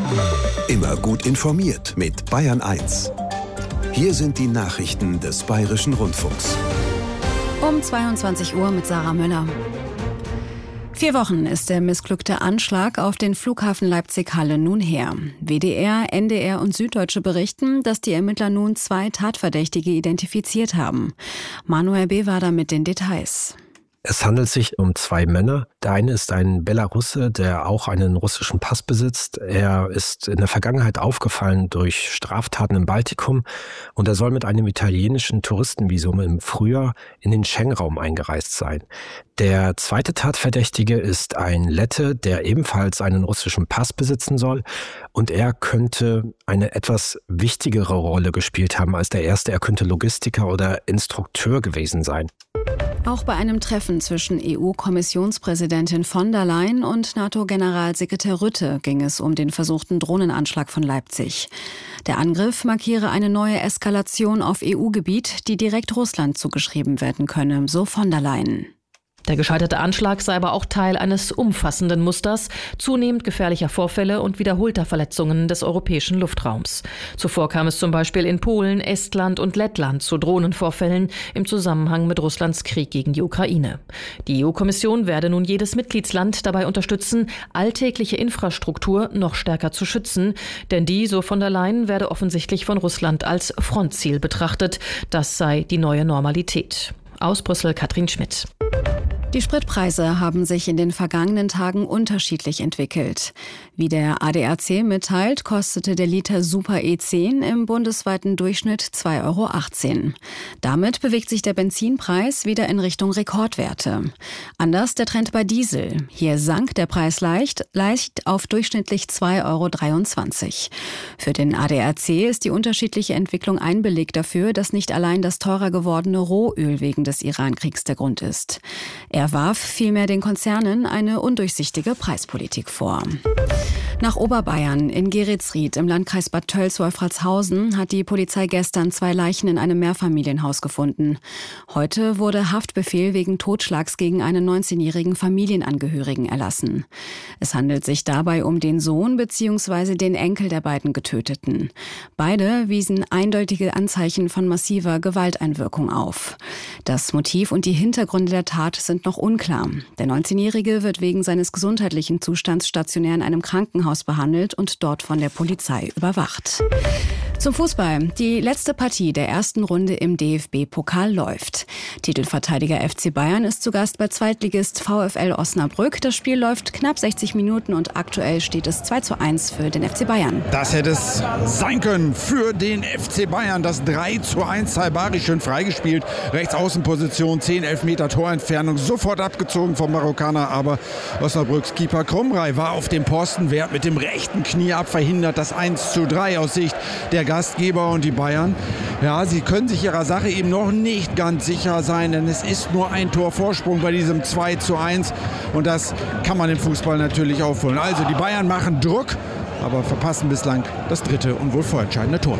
Immer gut informiert mit Bayern 1. Hier sind die Nachrichten des Bayerischen Rundfunks. Um 22 Uhr mit Sarah Möller. 4 Wochen ist der missglückte Anschlag auf den Flughafen Leipzig-Halle nun her. WDR, NDR und Süddeutsche berichten, dass die Ermittler nun 2 Tatverdächtige identifiziert haben. Manuel Bewader mit den Details. Es handelt sich um 2 Männer. Der eine ist ein Belarusse, der auch einen russischen Pass besitzt. Er ist in der Vergangenheit aufgefallen durch Straftaten im Baltikum und er soll mit einem italienischen Touristenvisum im Frühjahr in den Schengen-Raum eingereist sein. Der zweite Tatverdächtige ist ein Lette, der ebenfalls einen russischen Pass besitzen soll und er könnte eine etwas wichtigere Rolle gespielt haben als der erste. Er könnte Logistiker oder Instrukteur gewesen sein. Auch bei einem Treffen zwischen EU-Kommissionspräsidentin von der Leyen und NATO-Generalsekretär Rutte ging es um den versuchten Drohnenanschlag von Leipzig. Der Angriff markiere eine neue Eskalation auf EU-Gebiet, die direkt Russland zugeschrieben werden könne, so von der Leyen. Der gescheiterte Anschlag sei aber auch Teil eines umfassenden Musters zunehmend gefährlicher Vorfälle und wiederholter Verletzungen des europäischen Luftraums. Zuvor kam es zum Beispiel in Polen, Estland und Lettland zu Drohnenvorfällen im Zusammenhang mit Russlands Krieg gegen die Ukraine. Die EU-Kommission werde nun jedes Mitgliedsland dabei unterstützen, alltägliche Infrastruktur noch stärker zu schützen, denn die, so von der Leyen, werde offensichtlich von Russland als Frontziel betrachtet. Das sei die neue Normalität. Aus Brüssel Katrin Schmidt. Die Spritpreise haben sich in den vergangenen Tagen unterschiedlich entwickelt. Wie der ADAC mitteilt, kostete der Liter Super E10 im bundesweiten Durchschnitt 2,18 €. Damit bewegt sich der Benzinpreis wieder in Richtung Rekordwerte. Anders der Trend bei Diesel. Hier sank der Preis leicht auf durchschnittlich 2,23 €. Für den ADAC ist die unterschiedliche Entwicklung ein Beleg dafür, dass nicht allein das teurer gewordene Rohöl wegen des Iran-Kriegs der Grund ist. Er warf vielmehr den Konzernen eine undurchsichtige Preispolitik vor. Nach Oberbayern in Geretsried im Landkreis Bad Tölz-Wolfratshausen hat die Polizei gestern 2 Leichen in einem Mehrfamilienhaus gefunden. Heute wurde Haftbefehl wegen Totschlags gegen einen 19-jährigen Familienangehörigen erlassen. Es handelt sich dabei um den Sohn bzw. den Enkel der beiden Getöteten. Beide wiesen eindeutige Anzeichen von massiver Gewalteinwirkung auf. Das Motiv und die Hintergründe der Tat sind noch unklar. Der 19-Jährige wird wegen seines gesundheitlichen Zustands stationär in einem Krankenhaus behandelt und dort von der Polizei überwacht. Zum Fußball. Die letzte Partie der ersten Runde im DFB-Pokal läuft. Titelverteidiger FC Bayern ist zu Gast bei Zweitligist VfL Osnabrück. Das Spiel läuft knapp 60 Minuten und aktuell steht es 2:1 für den FC Bayern. Das hätte es sein können für den FC Bayern. Das 3:1. Saibari schön freigespielt. Rechtsaußenposition, 10 Elfmeter Torentfernung. Sofort abgezogen vom Marokkaner. Aber Osnabrücks Keeper Krumrei war auf dem Posten. Wehrt mit dem rechten Knie ab, verhindert das 1:3 aus Sicht der Gastgeber und die Bayern. Ja, sie können sich ihrer Sache eben noch nicht ganz sicher sein, denn es ist nur ein Tor Vorsprung bei diesem 2:1 und das kann man im Fußball natürlich aufholen. Also die Bayern machen Druck, aber verpassen bislang das 3. und wohl vorentscheidende Tor.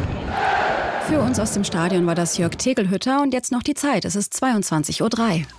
Für uns aus dem Stadion war das Jörg Tegelhütter und jetzt noch die Zeit. Es ist 22:03 Uhr.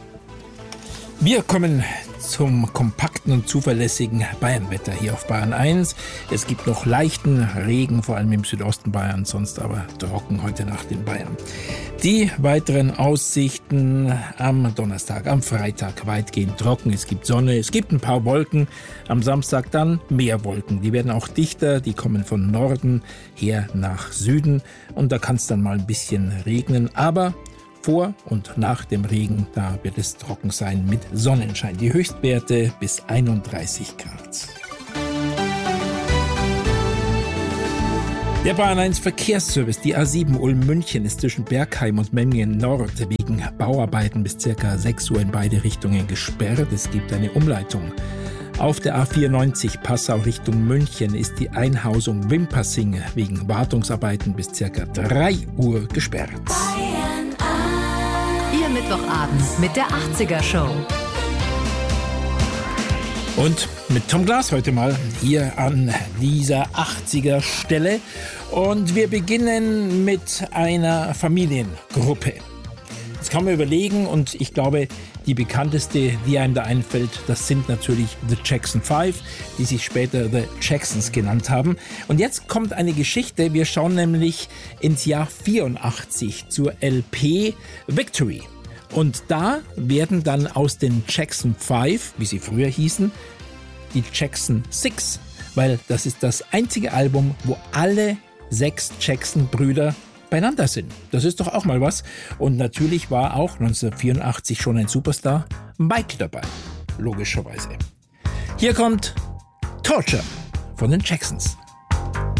Wir kommen zum kompakten und zuverlässigen Bayernwetter hier auf Bayern 1. Es gibt noch leichten Regen, vor allem im Südosten Bayerns, sonst aber trocken heute Nacht in Bayern. Die weiteren Aussichten am Donnerstag, am Freitag weitgehend trocken. Es gibt Sonne, es gibt ein paar Wolken. Am Samstag dann mehr Wolken. Die werden auch dichter, die kommen von Norden her nach Süden und da kann es dann mal ein bisschen regnen, aber vor und nach dem Regen, da wird es trocken sein mit Sonnenschein. Die Höchstwerte bis 31 Grad. Der Bayern 1 Verkehrsservice, die A7 Ulm-München, ist zwischen Bergheim und Memmingen Nord wegen Bauarbeiten bis ca. 6 Uhr in beide Richtungen gesperrt. Es gibt eine Umleitung. Auf der A94 Passau Richtung München ist die Einhausung Wimpassing wegen Wartungsarbeiten bis ca. 3 Uhr gesperrt. Ihr Mittwochabend mit der 80er Show. Und mit Tom Glas heute mal hier an dieser 80er Stelle. Und wir beginnen mit einer Familiengruppe. Das kann man überlegen und ich glaube, Die bekannteste, die einem da einfällt, das sind natürlich The Jackson 5, die sich später The Jacksons genannt haben. Und jetzt kommt eine Geschichte. Wir schauen nämlich ins Jahr 84 zur LP Victory. Und da werden dann aus den Jackson 5, wie sie früher hießen, die Jackson 6, weil das ist das einzige Album, wo alle 6 Jackson-Brüder beieinander sind. Das ist doch auch mal was. Und natürlich war auch 1984 schon ein Superstar, Mike, dabei. Logischerweise. Hier kommt Torture von den Jacksons.